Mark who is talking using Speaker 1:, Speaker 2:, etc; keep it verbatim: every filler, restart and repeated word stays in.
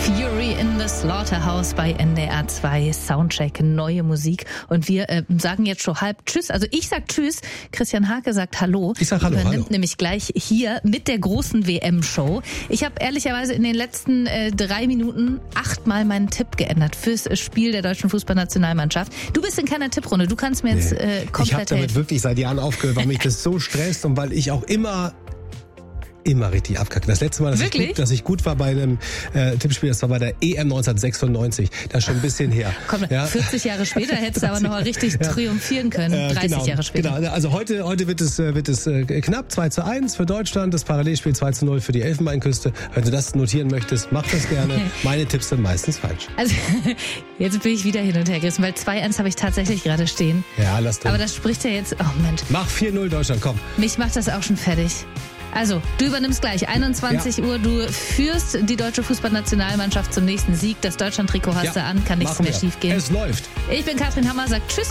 Speaker 1: Fury in the Slaughterhouse bei N D R zwei, Soundcheck, neue Musik. Und wir äh, sagen jetzt schon halb Tschüss. Also ich sag Tschüss, Christian Hake sagt Hallo.
Speaker 2: Ich sag Hallo,
Speaker 1: Übernimmt
Speaker 2: hallo.
Speaker 1: nämlich gleich hier mit der großen W M-Show. Ich habe ehrlicherweise in den letzten äh, drei Minuten achtmal meinen Tipp geändert fürs Spiel der deutschen Fußballnationalmannschaft. Du bist in keiner Tipprunde, du kannst mir jetzt äh, komplett
Speaker 2: Ich habe damit
Speaker 1: helfen.
Speaker 2: wirklich seit Jahren aufgehört, weil mich das so stresst und weil ich auch immer immer richtig abkacke. Das letzte Mal, dass ich, gut, dass ich gut war bei einem äh, Tippspiel, das war bei der E M neunzehnhundertsechsundneunzig. Das ist schon ein bisschen her.
Speaker 1: Komm, ja. vierzig Jahre später hättest du aber noch mal richtig ja. triumphieren können.
Speaker 2: Äh,
Speaker 1: dreißig
Speaker 2: genau,
Speaker 1: Jahre später.
Speaker 2: Genau. Also heute, heute wird es, wird es äh, knapp zwei zu eins für Deutschland. Das Parallelspiel zwei zu null für die Elfenbeinküste. Wenn du das notieren möchtest, mach das gerne. Meine Tipps sind meistens falsch.
Speaker 1: Also jetzt bin ich wieder hin und her gerissen, weil zwei eins habe ich tatsächlich gerade stehen.
Speaker 2: Ja, lass drin.
Speaker 1: Aber das spricht ja jetzt... Oh Mensch.
Speaker 2: Mach vier null Deutschland, komm.
Speaker 1: Mich macht das auch schon fertig. Also, du übernimmst gleich einundzwanzig ja. Uhr, du führst die deutsche Fußballnationalmannschaft zum nächsten Sieg. Das Deutschland-Trikot hast ja. du an, kann nichts mehr schief gehen.
Speaker 2: Es läuft.
Speaker 1: Ich bin Katrin Hammer, sagt Tschüss.